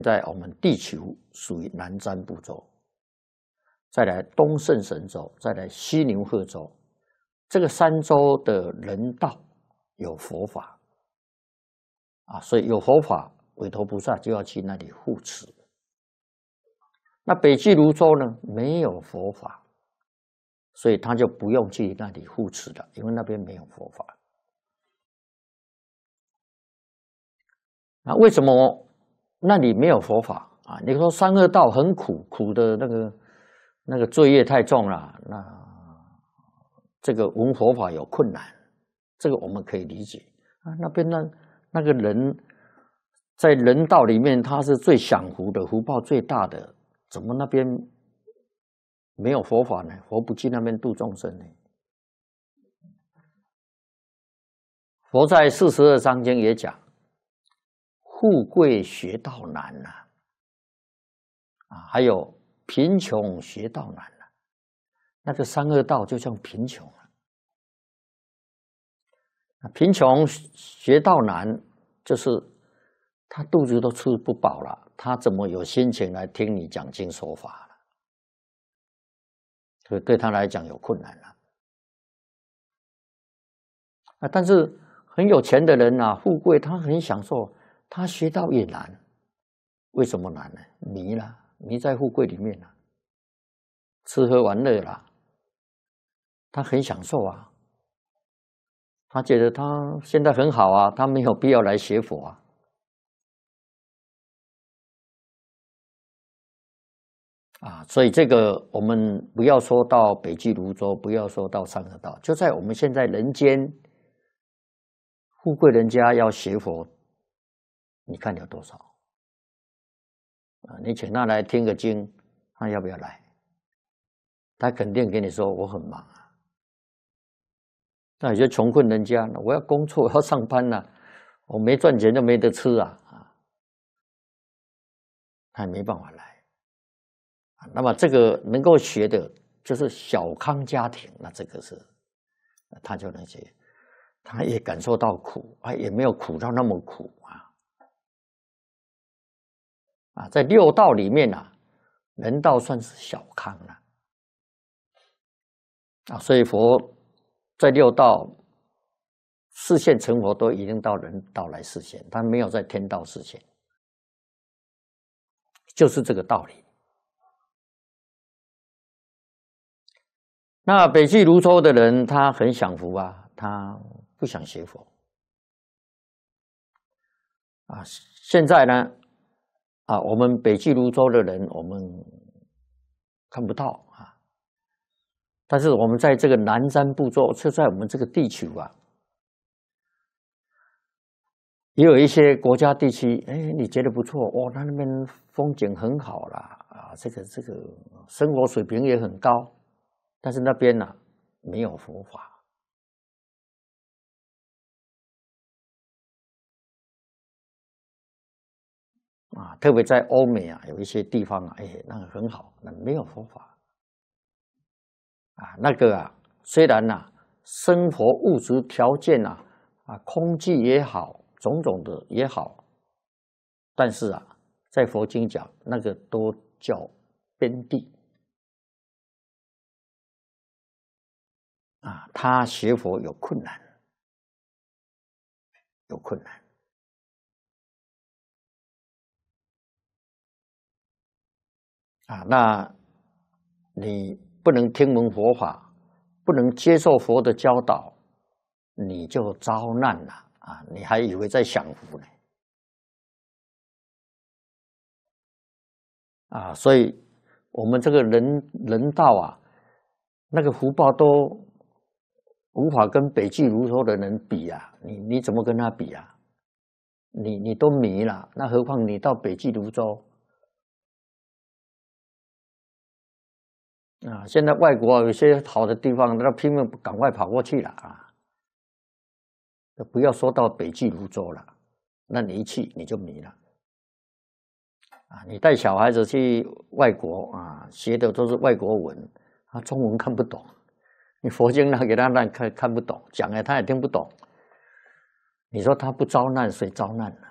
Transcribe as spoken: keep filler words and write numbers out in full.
在我们地球属于南瞻部洲，再来东胜神州，再来西牛贺州，这个三州的人道有佛法啊，所以有佛法，韦陀菩萨就要去那里护持。那北俱泸州呢，没有佛法，所以他就不用去那里护持了，因为那边没有佛法。那为什么那里没有佛法啊？你说三恶道很苦，苦的那个那个罪业太重了，那这个闻佛法有困难，这个我们可以理解啊。那边那那个人在人道里面，他是最享福的，福报最大的，怎么那边没有佛法呢？佛不去那边度众生呢？佛在四十二章经也讲。富贵学道难呐、啊，啊，还有贫穷学道难呐、啊。那个三恶道就像贫穷啊，贫穷学道难，就是他肚子都吃不饱了，他怎么有心情来听你讲经说法了？所以对他来讲有困难了。啊，但是很有钱的人啊，富贵他很享受。他学道也难，为什么难呢？迷了，迷在富贵里面了，吃喝玩乐啦，他很享受啊，他觉得他现在很好啊，他没有必要来学佛啊。啊，所以这个我们不要说到北俱泸州，不要说到三恶道，就在我们现在人间，富贵人家要学佛。你看有多少啊？你请他来听个经，他要不要来？他肯定跟你说我很忙啊。那有些穷困人家，我要工作，我要上班呐、啊，我没赚钱就没得吃啊啊，他也没办法来。那么这个能够学的，就是小康家庭，那这个是他就能学，他也感受到苦，啊，也没有苦到那么苦啊。啊，在六道里面啊，人道算是小康了啊，所以佛在六道示现成佛都已经到人道来示现，他没有在天道示现，就是这个道理。那北俱泸州的人，他很享福啊，他不想学佛啊。现在呢？啊，我们北俱泸州的人，我们看不到啊。但是我们在这个南瞻部洲，就在我们这个地球啊，也有一些国家地区，哎，你觉得不错哦，他那边风景很好啦，啊，这个这个生活水平也很高，但是那边呢、啊、没有佛法。啊，特别在欧美啊，有一些地方啊，哎，那个很好，那没有佛法啊。那个啊，虽然呐、啊，生活物质条件啊，啊，空气也好，种种的也好，但是啊，在佛经讲，那个都叫边地啊，他学佛有困难，有困难。啊，那你不能听闻佛法，不能接受佛的教导，你就遭难了啊！你还以为在享福呢？啊，所以我们这个人人道啊，那个福报都无法跟北俱泸州的人比啊！你你怎么跟他比啊？你你都迷了，那何况你到北俱泸州？啊，现在外国有些好的地方，他拼命赶快跑过去了啊！不要说到北俱泸州了，那你一去你就迷了啊！你带小孩子去外国啊，学的都是外国文，他中文看不懂，你佛经拿给他那看看不懂，讲了他也听不懂，你说他不遭难，谁遭难呢？